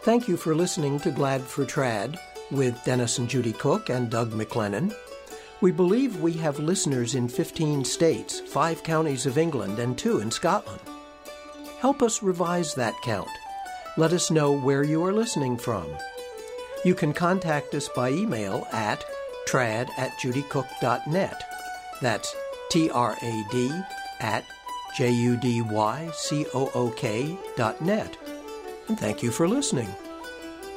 Thank you for listening to Glad for Trad with Dennis and Judy Cook and Doug McLennan. We believe we have listeners in 15 states, 5 counties of England, and 2 in Scotland. Help us revise that count. Let us know where you are listening from. You can contact us by email at trad@judycook.net. That's TRAD@JUDYCOOK.net. And thank you for listening.